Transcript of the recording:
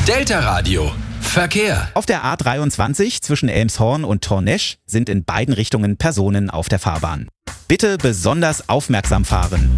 Delta Radio. Verkehr. Auf der A23 zwischen Elmshorn und Tornesch sind in beiden Richtungen Personen auf der Fahrbahn. Bitte besonders aufmerksam fahren.